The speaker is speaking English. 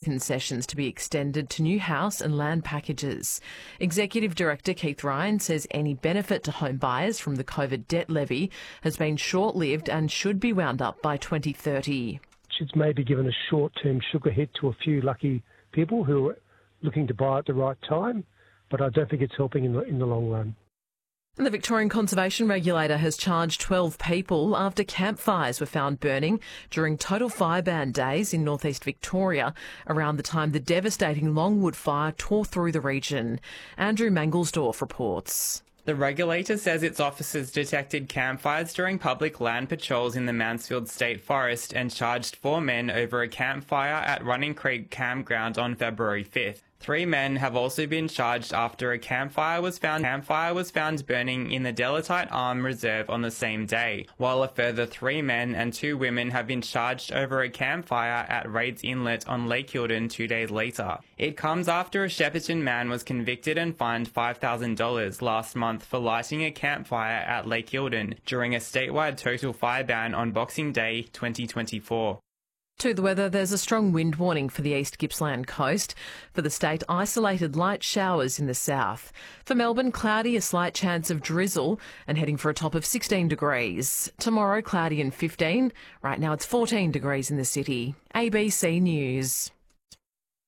concessions to be extended to new house and land packages. Executive Director Keith Ryan says any benefit to home buyers from the COVID debt levy has been short-lived and should be wound up by 2030. It's maybe given a short-term sugar hit to a few lucky people who are looking to buy at the right time, but I don't think it's helping in the long run. And the Victorian Conservation Regulator has charged 12 people after campfires were found burning during total fire ban days in northeast Victoria around the time the devastating Longwood fire tore through the region. Andrew Mangelsdorf reports. The regulator says its officers detected campfires during public land patrols in the Mansfield State Forest and charged 4 men over a campfire at Running Creek Campground on February 5th. 3 men have also been charged after a campfire was found burning in the Delatite Arm Reserve on the same day, while a further 3 men and 2 women have been charged over a campfire at Raids Inlet on Lake Eildon 2 days later. It comes after a Shepparton man was convicted and fined $5,000 last month for lighting a campfire at Lake Eildon during a statewide total fire ban on Boxing Day 2024. To the weather, there's a strong wind warning for the East Gippsland coast. For the state, isolated light showers in the south. For Melbourne, cloudy, a slight chance of drizzle and heading for a top of 16 degrees. Tomorrow, cloudy and 15. Right now it's 14 degrees in the city. ABC News.